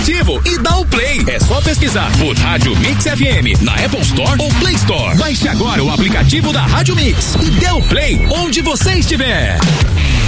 aplicativo e dá o play. É só pesquisar por Rádio Mix FM na Apple Store ou Play Store. Baixe agora o aplicativo da Rádio Mix e dê o play onde você estiver.